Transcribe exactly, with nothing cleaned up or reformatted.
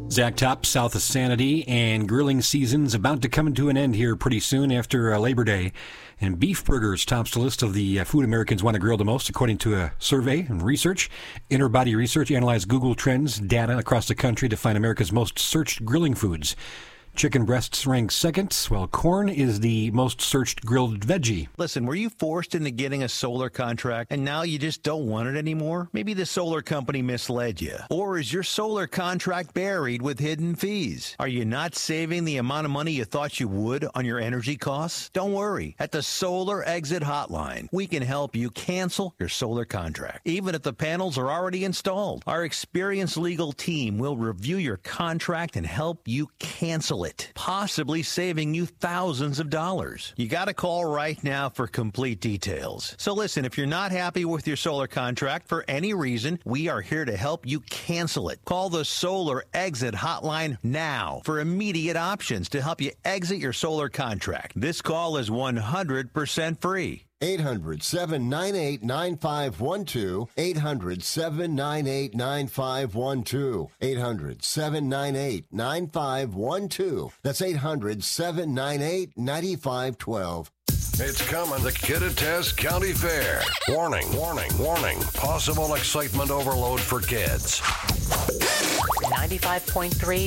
Zach Top, south of Sanity, and grilling season's about to come to an end here pretty soon after uh, Labor Day. And beef burgers tops the list of the uh, food Americans want to grill the most, according to a survey and research. Interbody Research analyzed Google Trends data across the country to find America's most searched grilling foods. Chicken breasts rank second, while corn is the most searched grilled veggie. Listen, were you forced into getting a solar contract and now you just don't want it anymore? Maybe the solar company misled you. Or is your solar contract buried with hidden fees? Are you not saving the amount of money you thought you would on your energy costs? Don't worry. At the Solar Exit Hotline, we can help you cancel your solar contract, even if the panels are already installed. Our experienced legal team will review your contract and help you cancel it. It, possibly saving you thousands of dollars. You got to call right now for complete details. So listen, if you're not happy with your solar contract for any reason, we are here to help you cancel it. Call the Solar Exit Hotline now for immediate options to help you exit your solar contract. This call is one hundred percent free. eight hundred, seven nine eight, nine five one two. eight hundred, seven nine eight, nine five one two. eight hundred, seven nine eight, nine five one two. That's eight hundred, seven nine eight, nine five one two. It's coming, the Kittitas County Fair. Warning, warning, warning. Possible excitement overload for kids. ninety-five point three